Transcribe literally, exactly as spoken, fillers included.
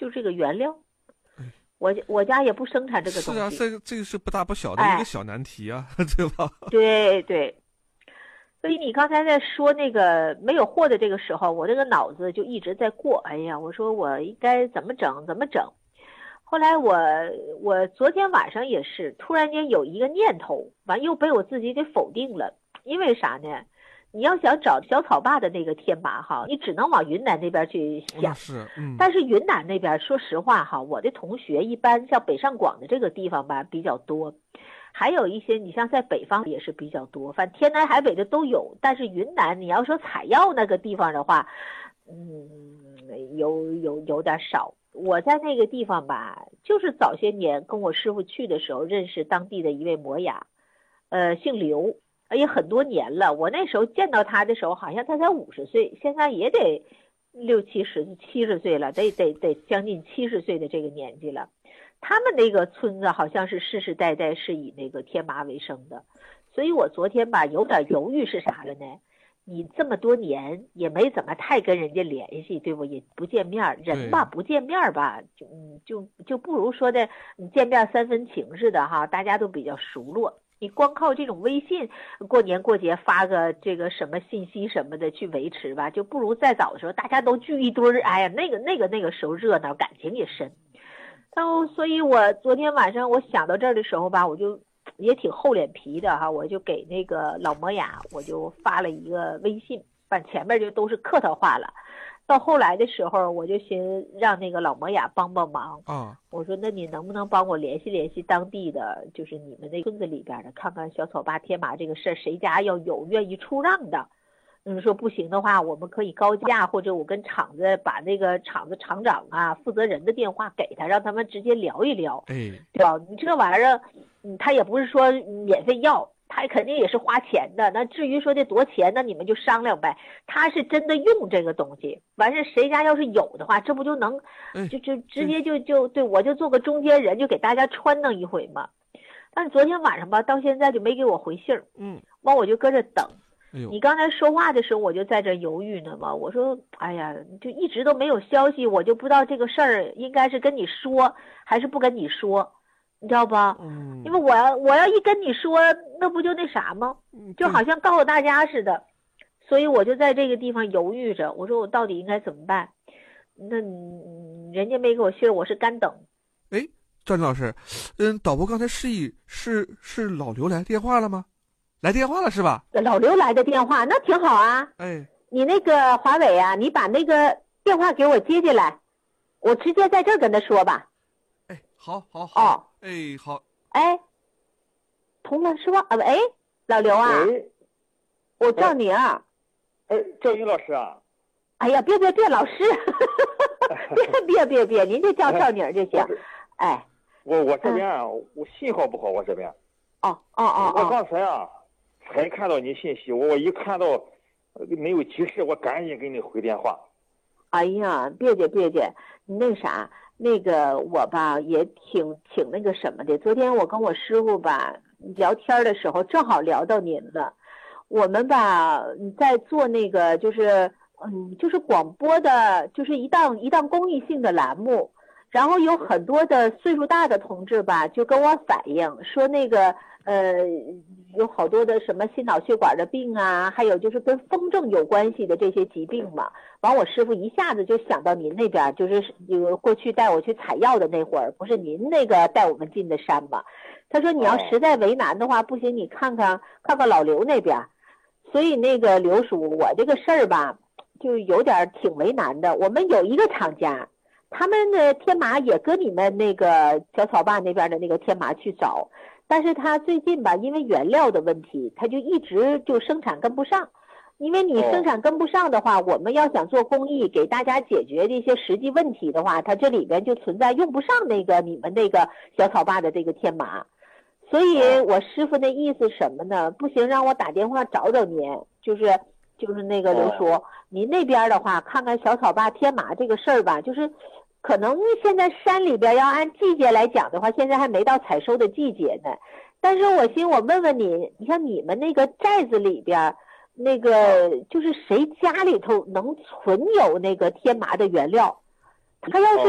就这个原料。我我家也不生产这个东西。 是啊，这个这个是不大不小的一个小难题啊，哎、对吧？ 对对。所以你刚才在说那个没有货的这个时候，我这个脑子就一直在过，哎呀，我说我应该怎么整怎么整。后来我我昨天晚上也是突然间有一个念头，完又被我自己给否定了。因为啥呢？你要想找小草坝的那个天麻哈，你只能往云南那边去想。 是，嗯。 但是云南那边说实话哈，我的同学一般像北上广的这个地方吧比较多，还有一些你像在北方也是比较多，反正天南海北的都有。但是云南你要说采药那个地方的话，嗯，有有有点少。我在那个地方吧，就是早些年跟我师傅去的时候认识当地的一位摩崖，呃，姓刘。也很多年了，我那时候见到他的时候，好像他才五十岁，现在也得六七十、七十岁了，得得得将近七十岁的这个年纪了。他们那个村子好像是世世代代是以那个天麻为生的，所以我昨天吧有点犹豫是啥了呢？你这么多年也没怎么太跟人家联系，对不？也不见面，人吧不见面吧，就嗯就就不如说的你见面三分情似的哈，大家都比较熟络。你光靠这种微信过年过节发个这个什么信息什么的去维持吧，就不如再早的时候大家都聚一堆儿，哎呀，那个那个那个时候热闹，感情也深。然后，所以我昨天晚上我想到这儿的时候吧，我就也挺厚脸皮的哈，我就给那个老摩崖我就发了一个微信，反正前面就都是客套话了。到后来的时候，我就寻让那个老摩崖帮帮忙啊。 我说，那你能不能帮我联系联系当地的，就是你们那村子里边的，看看小草坝天麻这个事儿，谁家要有愿意出让的。嗯，说不行的话，我们可以高价，或者我跟厂子把那个厂子厂长啊、负责人的电话给他，让他们直接聊一聊， 哎， 对吧？你这玩意儿，嗯，他也不是说免费要。他肯定也是花钱的，那至于说这多钱，那你们就商量呗。他是真的用这个东西，完事谁家要是有的话，这不就能，就就直接就就对我就做个中间人，就给大家穿弄一回嘛。但是昨天晚上吧，到现在就没给我回信儿， 嗯， 完我就搁这等。 哎呦， 你刚才说话的时候，我就在这犹豫呢嘛。我说，哎呀，就一直都没有消息，我就不知道这个事儿应该是跟你说还是不跟你说。你知道吧？ 嗯， 因为我要我要一跟你说，那不就那啥吗？就好像告诉大家似的，所以我就在这个地方犹豫着。我说我到底应该怎么办？那人家没给我信儿，我是干等。 哎，赵老师，嗯，导播刚才示意是是老刘来电话了吗？来电话了是吧？ 老刘来的电话，那挺好啊。 哎， 你那个华伟啊，你把那个电话给我接进来，我直接在这儿跟他说吧。 哎，好，好，好。 哦。 哎，好。 哎，通了是吧？啊，哎，老刘啊，我赵宁。 哎，赵宁老师啊。 哎呀，别别别，老师，别别别别，您就叫赵宁就行。哎， 我我这边啊，嗯、我信号不好，我这边。 哦哦哦我刚才啊，才看到你信息，我我一看到没有提示，我赶紧给你回电话。 哎呀，别介别介，你那啥。那个我吧也挺挺那个什么的，昨天我跟我师傅吧聊天的时候正好聊到您了。我们吧在做那个就是嗯就是广播的，就是一档一档公益性的栏目，然后有很多的岁数大的同志吧就跟我反映说那个呃有好多的什么心脑血管的病啊，还有就是跟风症有关系的这些疾病嘛。完我师傅一下子就想到您那边，就是有过去带我去采药的那会儿，不是您那个带我们进的山吗？他说你要实在为难的话，不行你看看看看老刘那边。所以那个刘叔，我这个事儿吧就有点挺为难的。我们有一个厂家，他们的天麻也跟你们那个小草坝那边的那个天麻去找，但是他最近吧因为原料的问题，他就一直就生产跟不上。因为你生产跟不上的话，我们要想做公益给大家解决这些实际问题的话，它这里边就存在用不上那个你们那个小草坝的这个天麻。所以我师傅那意思什么呢？不行，让我打电话找找您，就是就是那个刘叔，您那边的话看看小草坝天麻这个事儿吧，就是可能现在山里边要按季节来讲的话，现在还没到采收的季节呢。但是我寻我问问你，你像你们那个寨子里边那个就是谁家里头能存有那个天麻的原料，他要是